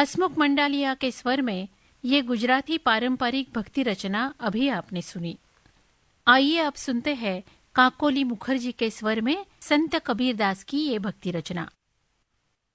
हसमुख मंडालिया के स्वर में ये गुजराती पारंपरिक भक्ति रचना अभी आपने सुनी। आइए अब सुनते हैं काकोली मुखर्जी के स्वर में संत कबीरदास की ये भक्ति रचना।